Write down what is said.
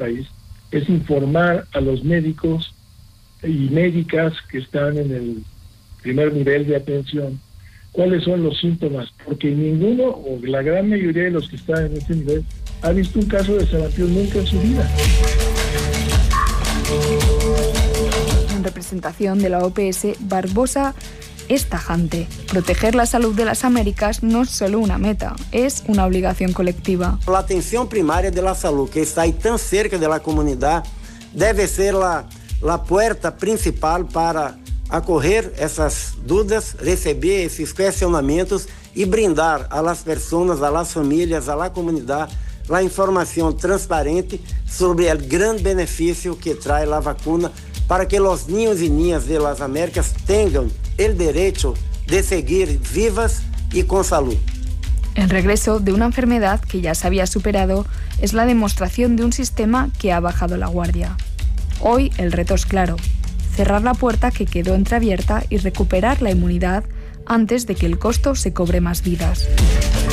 país es informar a los médicos y médicas que están en el primer nivel de atención cuáles son los síntomas, porque ninguno o la gran mayoría de los que están en este nivel ha visto un caso de sarampión nunca en su vida. En representación de la OPS, Barbosa es tajante. Proteger la salud de las Américas no es solo una meta, es una obligación colectiva. La atención primaria de la salud, que está ahí tan cerca de la comunidad, debe ser la puerta principal para acolher essas dúvidas, receber esses questionamentos e brindar a las personas, a las famílias, a la comunidad, la información transparente sobre el gran beneficio que trae la vacuna para que los niños y niñas de las Américas tengan el derecho de seguir vivas y con salud. El regreso de una enfermedad que ya se había superado es la demostración de un sistema que ha bajado la guardia. Hoy el reto es claro: cerrar la puerta que quedó entreabierta y recuperar la inmunidad antes de que el costo se cobre más vidas.